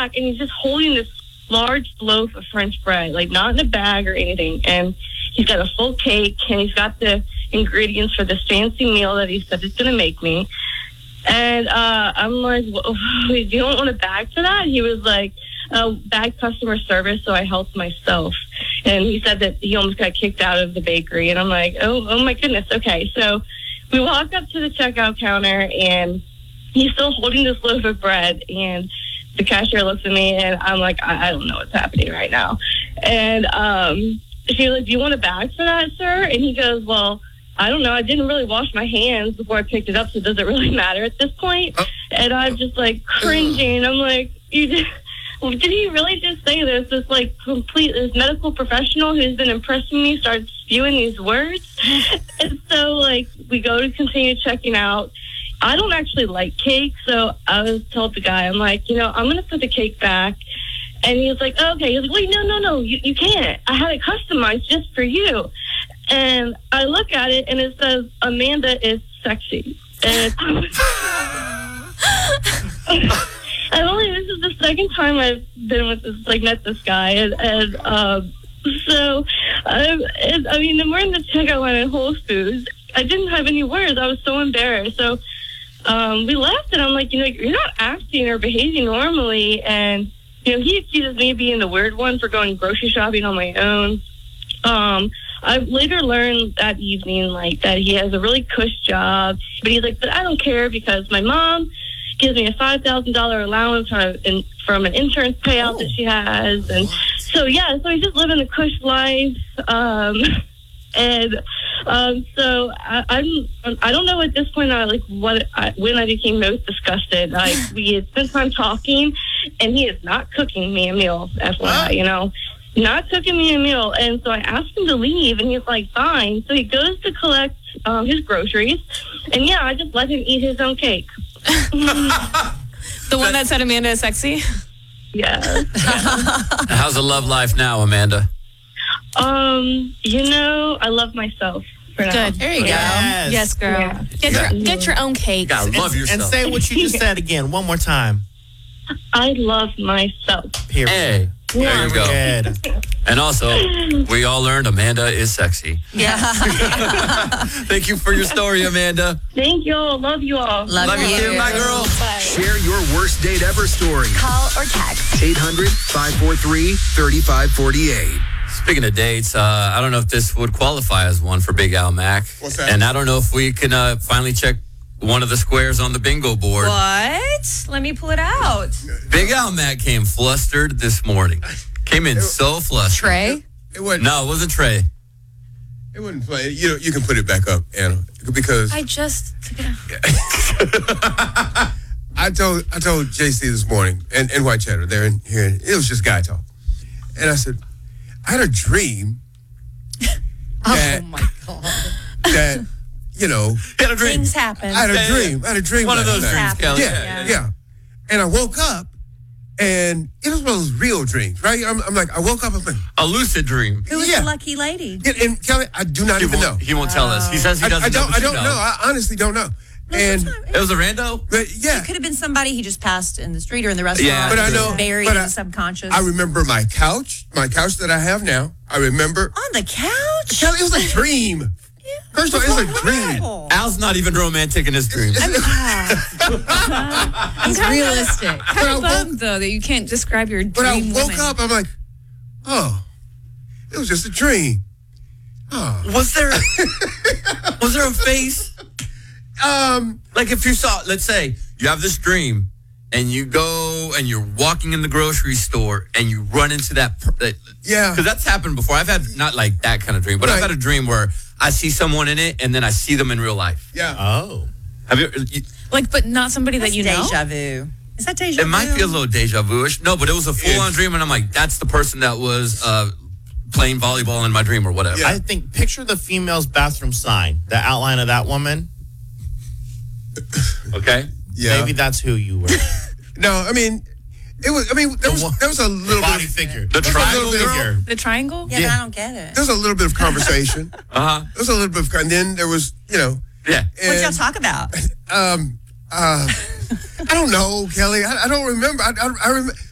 back, and he's just holding this large loaf of French bread, like not in a bag or anything. And he's got a full cake, and he's got the ingredients for this fancy meal that he said he's going to make me. And I'm like, well, you don't want a bag for that? He was like, bag customer service, so I helped myself. And he said that he almost got kicked out of the bakery. And I'm like, oh my goodness, okay. So we walk up to the checkout counter, and he's still holding this loaf of bread. And the cashier looks at me, and I'm like, I don't know what's happening right now. And she was like, do you want a bag for that, sir? And he goes, well, I don't know. I didn't really wash my hands before I picked it up, so does it really matter at this point? And I'm just like cringing. I'm like, did he really just say this? This like this medical professional who's been impressing me starts spewing these words. And so like we go to continue checking out. I don't actually like cake, so I was told the guy, I'm like, I'm going to put the cake back. And he was like, okay. He was like, wait, no, you can't. I had it customized just for you. And I look at it, and it says, Amanda is sexy. And this is the second time I've been with this, like, met this guy. And so, I mean, we're in the checkout line at Whole Foods. I didn't have any words. I was so embarrassed. So we left, and I'm like, you're not acting or behaving normally. And, he accuses me of being the weird one for going grocery shopping on my own. I later learned that evening, like, that he has a really cush job. But he's like, but I don't care because my mom gives me a $5,000 allowance from an insurance payout that she has. And so he's just living a cush life. So I don't know at this point, when I became most disgusted. Like, we had spent time talking, and he is not cooking me a meal, FYI, not cooking me a meal. And so I asked him to leave, and he's like, fine. So he goes to collect his groceries, and I just let him eat his own cake. The one that said Amanda is sexy? Yeah. How's the love life now, Amanda? I love myself for now. Good. There you go. Yes, girl. Yeah. Get your own cake. You gotta love yourself. And say what you just said again, one more time. I love myself. Period. Hey, there you go. Good. And also, we all learned Amanda is sexy. Yeah. Thank you for your story, Amanda. Thank you all. Love you all. Love you too, my girl. Bye. Share your worst date ever story. Call or text 800-543-3548. Speaking of dates, I don't know if this would qualify as one for Big Al Mac. What's that? And I don't know if we can finally check one of the squares on the bingo board. What? Let me pull it out. Big Al Mac came flustered this morning. Came in so flustered. Trey? It wasn't. No, it wasn't Trey. It wouldn't play. You can put it back up, Anna, because I just took it out. I told JC this morning and White Cheddar there and here. It was just guy talk, and I said I had a dream. Oh my God! That Had a dream. Things happen. I had a dream. One of those dreams, Happen. Kelly. Yeah. And I woke up, and it was one of those real dreams, right? I'm like, I woke up, I'm like, A lucid dream. Who was Yeah. the lucky lady? and Kelly, I do not even know. He won't tell us. He says he doesn't know. I don't know. I honestly don't know. And It was a rando? but yeah, It could have been somebody he just passed in the street or in the restaurant. Yeah, but I know. Buried but in the subconscious. I remember my couch that I have now. I remember. On the couch? Kelly, it was a dream. First of all, it was a dream. Al's not even romantic in his dreams. He's realistic. But I Kind of woke- bummed, though, that you can't describe your But I dream woke woman. up, I'm like, oh, it was just a dream. Oh. Was there a face? Like if you saw, let's say you have this dream and you go and you're walking in the grocery store and you run into that Yeah. because that's happened before. I've had not like that kind of dream, but I've had a dream where I see someone in it and then I see them in real life. Yeah. Oh. Have you? Like, but not somebody that you know? Deja vu. Is that deja vu? It might be a little deja vu-ish. No, but it was a full-on dream, and I'm like, that's the person that was playing volleyball in my dream or whatever. Yeah. I think, picture the female's bathroom sign, the outline of that woman. Okay. Yeah. Maybe that's who you were. No, I mean, it was. I mean, there was a little Body bit. figure. The triangle girl? figure. The triangle? Yeah, but I don't get it. There was a little bit of conversation. Uh-huh. There was a little bit of, and then there was, Yeah. What y'all and, talk about? I don't know, Kelly. I don't remember. I remember.